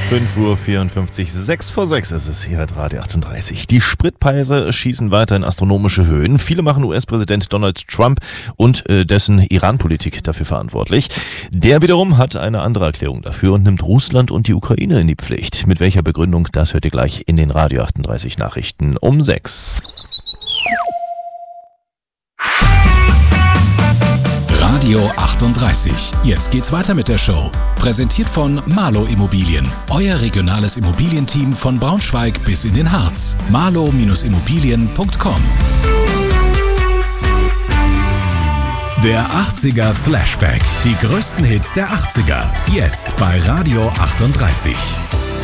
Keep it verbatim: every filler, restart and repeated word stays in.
fünf Uhr vierundfünfzig, sechs vor sechs ist es hier bei Radio achtunddreißig. Die Spritpreise schießen weiter in astronomische Höhen. Viele machen U S-Präsident Donald Trump und äh, dessen Iran-Politik dafür verantwortlich. Der wiederum hat eine andere Erklärung dafür und nimmt Russland und die Ukraine in die Pflicht. Mit welcher Begründung, das hört ihr gleich in den Radio achtunddreißig Nachrichten um sechs. Radio achtunddreißig. Jetzt geht's weiter mit der Show. Präsentiert von Marlow Immobilien. Euer regionales Immobilienteam von Braunschweig bis in den Harz. marlow Immobilien punkt com. Der achtziger Flashback. Die größten Hits der achtziger. Jetzt bei Radio achtunddreißig.